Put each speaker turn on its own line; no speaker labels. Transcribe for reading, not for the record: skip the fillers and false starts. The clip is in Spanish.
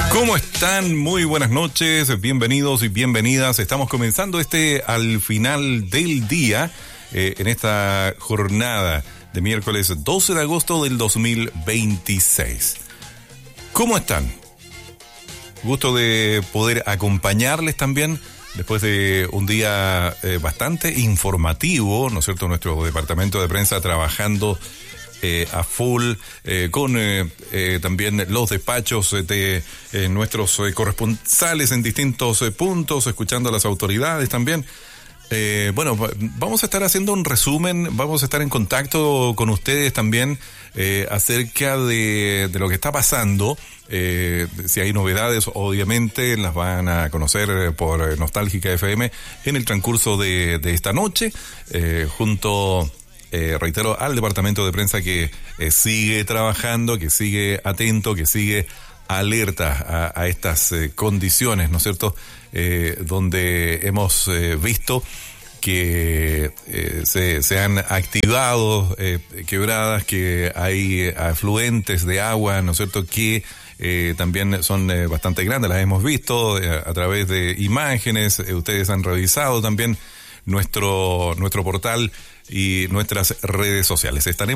¿Cómo están? Muy buenas noches, bienvenidos y bienvenidas. Estamos comenzando al final del día, en esta jornada de miércoles 12 de agosto del 2026. ¿Cómo están? Gusto de poder acompañarles también después de un día bastante informativo, ¿no es cierto? Nuestro departamento de prensa trabajando a full, con también los despachos de nuestros corresponsales en distintos puntos, escuchando a las autoridades también. Bueno, vamos a estar haciendo un resumen, vamos a estar en contacto con ustedes también acerca de lo que está pasando. Si hay novedades, obviamente las van a conocer por Nostálgica FM en el transcurso de esta noche, junto reitero, al departamento de prensa que sigue trabajando, que sigue atento, que sigue alerta a estas condiciones, ¿no es cierto? Donde hemos visto que se han activado quebradas, que hay afluentes de agua, ¿no es cierto?, que también son bastante grandes, las hemos visto a través de imágenes. Ustedes han revisado también nuestro portal y nuestras redes sociales. Estaremos